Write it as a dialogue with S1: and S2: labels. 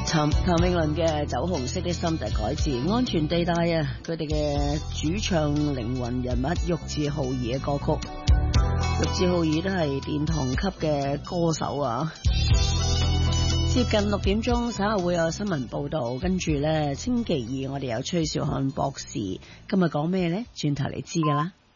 S1: 譚詠麟嘅《酒紅色的心》就改自《安全地帶》啊，佢哋嘅主唱靈魂人物玉置浩二嘅歌曲。玉置浩二都係殿堂級嘅歌手啊！接近6點鐘，稍後會有新聞報道，跟住呢星期二我哋有崔兆漢博士，今日講咩呢？轉頭你知噶啦。